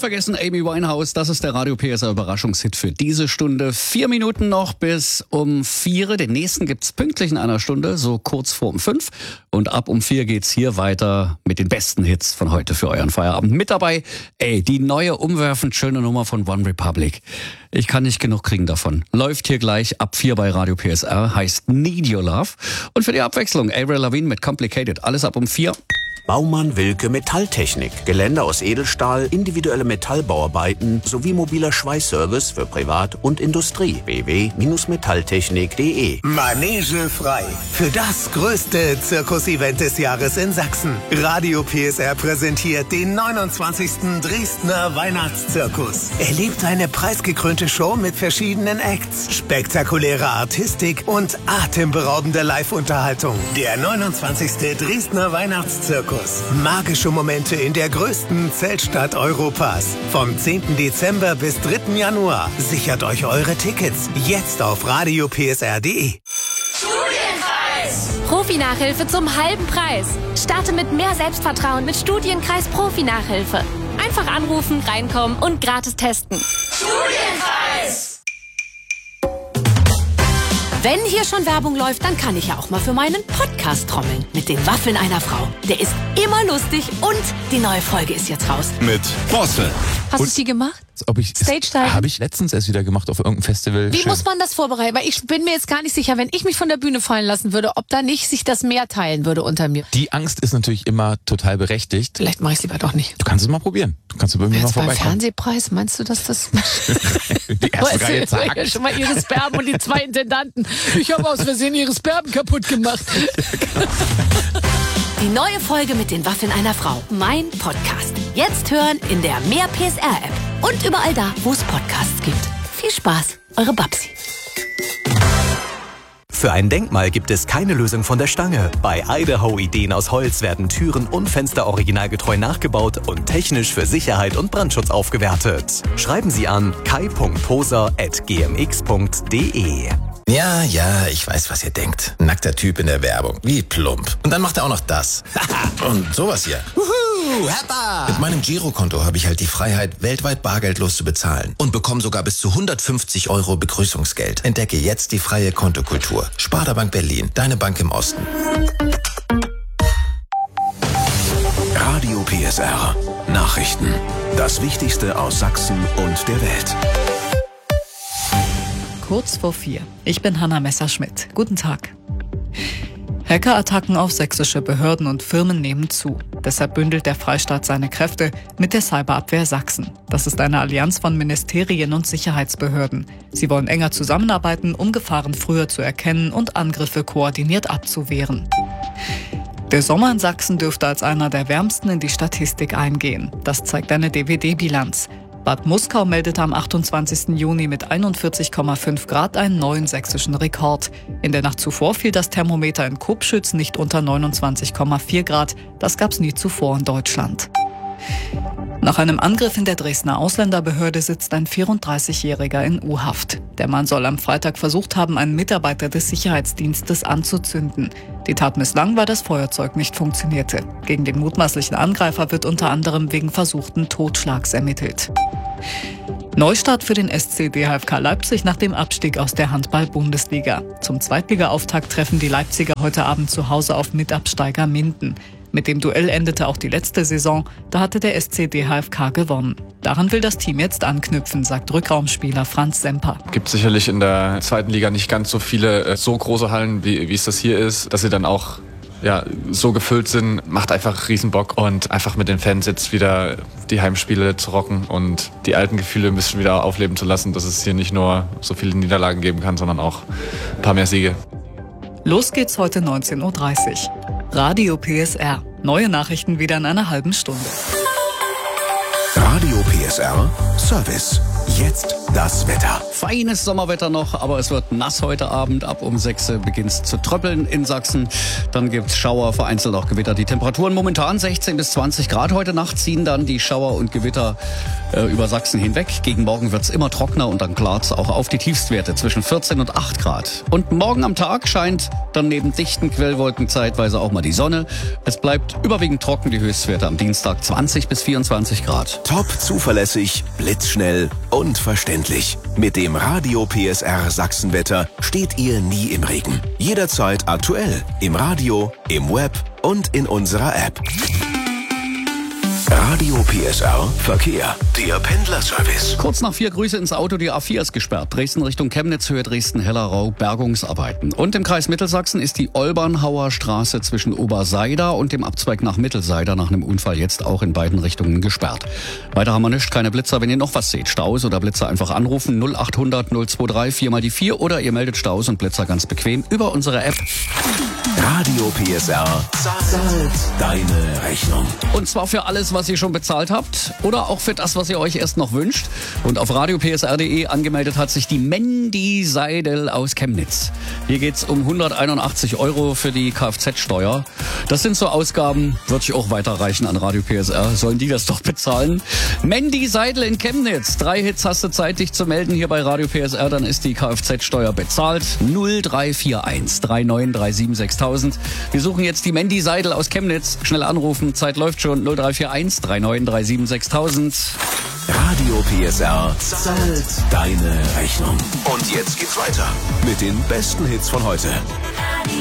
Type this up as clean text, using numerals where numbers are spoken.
vergessen, Amy Winehouse, das ist der Radio PSR Überraschungshit für diese Stunde. 4 Minuten noch bis um 4. Den nächsten gibt's pünktlich in einer Stunde, so kurz vor um 5. Und ab um 4 geht's hier weiter mit den besten Hits von heute für euren Feierabend. Mit dabei, die neue umwerfend schöne Nummer von One Republic. Ich kann nicht genug kriegen davon. Läuft hier gleich ab 4 bei Radio PSR, heißt Need Your Love. Und für die Abwechslung, Avril Lavigne mit Complicated. Alles ab um 4. Baumann Wilke Metalltechnik. Geländer aus Edelstahl, individuelle Metallbauarbeiten sowie mobiler Schweißservice für Privat und Industrie. www.metalltechnik.de. Manege frei. Für das größte Zirkus-Event des Jahres in Sachsen. Radio PSR präsentiert den 29. Dresdner Weihnachtszirkus. Erlebt eine preisgekrönte Show mit verschiedenen Acts, spektakuläre Artistik und atemberaubende Live-Unterhaltung. Der 29. Dresdner Weihnachtszirkus. Magische Momente in der größten Zeltstadt Europas. Vom 10. Dezember bis 3. Januar. Sichert euch eure Tickets jetzt auf radiopsr.de. Studienkreis! Profi-Nachhilfe zum halben Preis. Starte mit mehr Selbstvertrauen mit Studienkreis Profi-Nachhilfe. Einfach anrufen, reinkommen und gratis testen. Studienkreis! Wenn hier schon Werbung läuft, dann kann ich ja auch mal für meinen Podcast trommeln. Mit den Waffeln einer Frau. Der ist immer lustig und die neue Folge ist jetzt raus. Mit Bosse. Hast du sie gemacht? Stage-Time? Habe ich letztens erst wieder gemacht auf irgendeinem Festival. Wie Schön. muss man das vorbereiten? Weil ich bin mir jetzt gar nicht sicher, wenn ich mich von der Bühne fallen lassen würde, ob da nicht sich das mehr teilen würde unter mir. Die Angst ist natürlich immer total berechtigt. Vielleicht mache ich es lieber doch nicht. Du kannst es mal probieren. Du kannst bei mir mal Jetzt beim vorbeikommen. Fernsehpreis, meinst du, dass das... Die erste Reihe zack. Ja, schon mal ihre Sperben und die 2 Intendanten. Ich habe aus Versehen ihre Sperben kaputt gemacht. Die neue Folge mit den Waffeln einer Frau. Mein Podcast. Jetzt hören in der Mehr PSR-App. Und überall da, wo es Podcasts gibt. Viel Spaß, eure Babsi. Für ein Denkmal gibt es keine Lösung von der Stange. Bei Idaho Ideen aus Holz werden Türen und Fenster originalgetreu nachgebaut und technisch für Sicherheit und Brandschutz aufgewertet. Schreiben Sie an kai.poser@gmx.de. Ja, ich weiß, was ihr denkt. Nackter Typ in der Werbung. Wie plump. Und dann macht er auch noch das. Und sowas hier. Mit meinem Girokonto habe ich halt die Freiheit, weltweit bargeldlos zu bezahlen. Und bekomme sogar bis zu 150 € Begrüßungsgeld. Entdecke jetzt die freie Kontokultur. Sparda Bank Berlin, deine Bank im Osten. Radio PSR. Nachrichten. Das Wichtigste aus Sachsen und der Welt. Kurz vor 4. Ich bin Hanna Messerschmidt. Guten Tag. Hackerattacken auf sächsische Behörden und Firmen nehmen zu. Deshalb bündelt der Freistaat seine Kräfte mit der Cyberabwehr Sachsen. Das ist eine Allianz von Ministerien und Sicherheitsbehörden. Sie wollen enger zusammenarbeiten, um Gefahren früher zu erkennen und Angriffe koordiniert abzuwehren. Der Sommer in Sachsen dürfte als einer der wärmsten in die Statistik eingehen. Das zeigt eine DWD-Bilanz. Bad Muskau meldete am 28. Juni mit 41,5 Grad einen neuen sächsischen Rekord. In der Nacht zuvor fiel das Thermometer in Kubschütz nicht unter 29,4 Grad. Das gab's nie zuvor in Deutschland. Nach einem Angriff in der Dresdner Ausländerbehörde sitzt ein 34-Jähriger in U-Haft. Der Mann soll am Freitag versucht haben, einen Mitarbeiter des Sicherheitsdienstes anzuzünden. Die Tat misslang, weil das Feuerzeug nicht funktionierte. Gegen den mutmaßlichen Angreifer wird unter anderem wegen versuchten Totschlags ermittelt. Neustart für den SC DHFK Leipzig nach dem Abstieg aus der Handball-Bundesliga. Zum Zweitliga-Auftakt treffen die Leipziger heute Abend zu Hause auf Mitabsteiger Minden. Mit dem Duell endete auch die letzte Saison, da hatte der SC DHFK gewonnen. Daran will das Team jetzt anknüpfen, sagt Rückraumspieler Franz Semper. Es gibt sicherlich in der zweiten Liga nicht ganz so viele so große Hallen, wie es das hier ist, dass sie dann auch so gefüllt sind, macht einfach riesen Bock und einfach mit den Fans jetzt wieder die Heimspiele zu rocken und die alten Gefühle ein bisschen wieder aufleben zu lassen, dass es hier nicht nur so viele Niederlagen geben kann, sondern auch ein paar mehr Siege. Los geht's heute 19:30 Uhr. Radio PSR. Neue Nachrichten wieder in einer halben Stunde. Radio PSR Service. Jetzt das Wetter. Feines Sommerwetter noch, aber es wird nass heute Abend. Ab um 6 beginnt es zu tröppeln in Sachsen. Dann gibt's Schauer, vereinzelt auch Gewitter. Die Temperaturen momentan 16 bis 20 Grad. Heute Nacht ziehen dann die Schauer und Gewitter über Sachsen hinweg. Gegen morgen wird's immer trockener und dann klart's auch auf die Tiefstwerte zwischen 14 und 8 Grad. Und morgen am Tag scheint dann neben dichten Quellwolken zeitweise auch mal die Sonne. Es bleibt überwiegend trocken, die Höchstwerte am Dienstag 20 bis 24 Grad. Top zuverlässig, blitzschnell und verständlich. Mit dem Radio PSR Sachsenwetter steht ihr nie im Regen. Jederzeit aktuell. Im Radio, im Web und in unserer App. Radio PSR Verkehr, der Pendlerservice. Kurz nach 4 Grüße ins Auto, die A4 ist gesperrt. Dresden Richtung Chemnitz, Höhe Dresden-Hellerau, Bergungsarbeiten. Und im Kreis Mittelsachsen ist die Olbernhauer Straße zwischen Oberseida und dem Abzweig nach Mittelseida nach einem Unfall jetzt auch in beiden Richtungen gesperrt. Weiter haben wir nichts, keine Blitzer. Wenn ihr noch was seht, Staus oder Blitzer, einfach anrufen 0800 023 4 mal die 4 oder ihr meldet Staus und Blitzer ganz bequem über unsere App. Radio PSR zahlt deine Rechnung. Und zwar für alles, was ihr schon bezahlt habt oder auch für das, was ihr euch erst noch wünscht. Und auf radiopsr.de angemeldet hat sich die Mandy Seidel aus Chemnitz. Hier geht's um 181 € für die Kfz-Steuer. Das sind so Ausgaben, würde ich auch weiterreichen an Radio PSR. Sollen die das doch bezahlen? Mandy Seidel in Chemnitz. 3 Hits hast du Zeit, dich zu melden hier bei Radio PSR. Dann ist die Kfz-Steuer bezahlt. 0341 3937 6000. Wir suchen jetzt die Mandy Seidel aus Chemnitz. Schnell anrufen, Zeit läuft schon. 0341 3937 6000. Radio PSR zahlt deine Rechnung. Und jetzt geht's weiter mit den besten Hits von heute.